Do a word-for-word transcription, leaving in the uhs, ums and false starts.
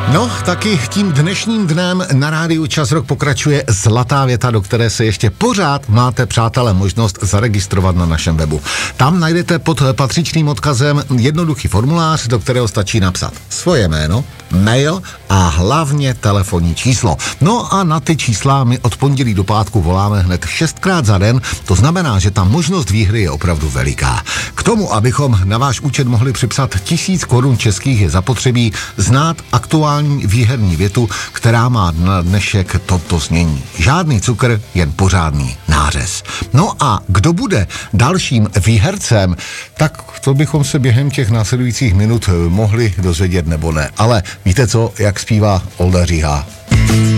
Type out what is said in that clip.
No, taky tím dnešním dnem na rádiu Čas Rock pokračuje zlatá věta, do které se ještě pořád máte, přátelé, možnost zaregistrovat na našem webu. Tam najdete pod patřičným odkazem jednoduchý formulář, do kterého stačí napsat svoje jméno, mail a hlavně telefonní číslo. No a na ty čísla my od pondělí do pátku voláme hned šestkrát za den, to znamená, že ta možnost výhry je opravdu veliká. K tomu, abychom na váš účet mohli připsat tisíc korun českých, je zapotřebí znát aktuální výherní větu, která má na dnešek toto znění. Žádný cukr, jen pořádný nářez. No a kdo bude dalším výhercem, tak to bychom se během těch následujících minut mohli dozvědět nebo ne. Ale víte co, jak zpívá Olda Říha?